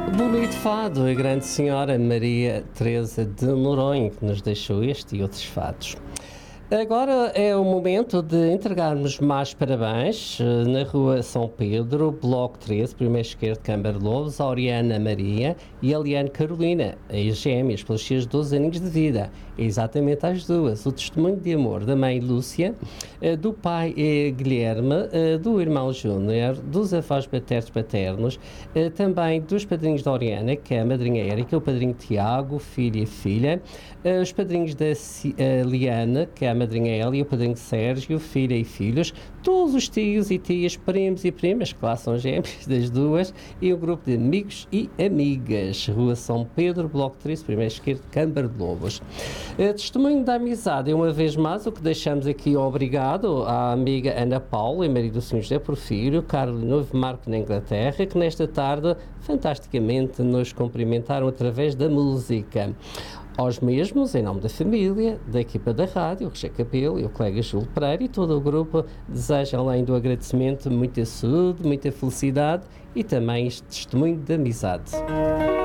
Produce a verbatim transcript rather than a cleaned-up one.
Bonito fado, a grande senhora Maria Teresa de Noronha, que nos deixou este e outros fados. Agora é o momento de entregarmos mais parabéns na Rua São Pedro, Bloco treze, primeiro esquerdo, Câmara de Lobos, a Oriana Maria e a Liane Carolina, as gêmeas, pelos seus doze aninhos de vida. É exatamente às duas. O testemunho de amor da mãe Lúcia, do pai Guilherme, do irmão Júnior, dos avós paternos paternos, também dos padrinhos da Oriana, que é a madrinha Érica, o padrinho Tiago, filho e filha, os padrinhos da Liane, que é a madrinha Elia, o padrinho Sérgio, filha e filhos, todos os tios e tias, primos e primas, que lá são gêmeos das duas, e um grupo de amigos e amigas. Rua São Pedro, Bloco treze, primeiro esquerdo, Câmara de Lobos. Uh, testemunho da amizade, uma vez mais, o que deixamos aqui obrigado à amiga Ana Paula e marido do senhor José Porfírio, Carlos Novo Marco na Inglaterra, que nesta tarde, fantasticamente, nos cumprimentaram através da música. Aos mesmos, em nome da família, da equipa da rádio, o Roger Capelo e o colega Júlio Pereira e todo o grupo, desejo, além do agradecimento, muita saúde, muita felicidade e também este testemunho de amizade.